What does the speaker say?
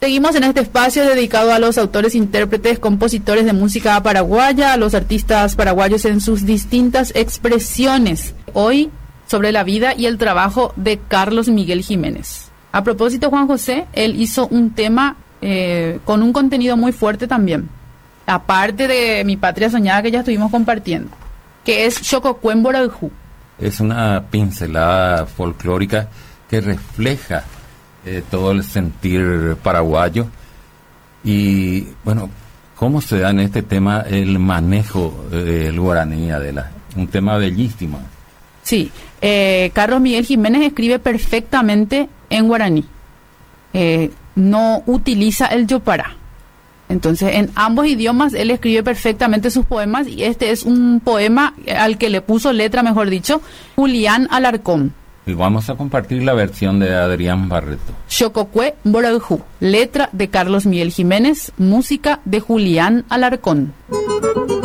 Seguimos en este espacio dedicado a los autores, intérpretes, compositores de música paraguaya, a los artistas paraguayos en sus distintas expresiones. Hoy sobre la vida y el trabajo de Carlos Miguel Jiménez. A propósito, Juan José, él hizo un tema con un contenido muy fuerte también, aparte de Mi Patria Soñada que ya estuvimos compartiendo, que es Xococuen Boraljú. Es una pincelada folclórica que refleja todo el sentir paraguayo. Y bueno, ¿cómo se da en este tema el manejo del guaraní, Adela? Un tema bellísimo. Sí, Carlos Miguel Jiménez escribe perfectamente en guaraní. No utiliza el yopará. Entonces, en ambos idiomas él escribe perfectamente sus poemas, y este es un poema al que le puso letra, mejor dicho, Julián Alarcón. Y vamos a compartir la versión de Adrián Barreto. Xococuen Boraljú, letra de Carlos Miguel Jiménez, música de Julián Alarcón.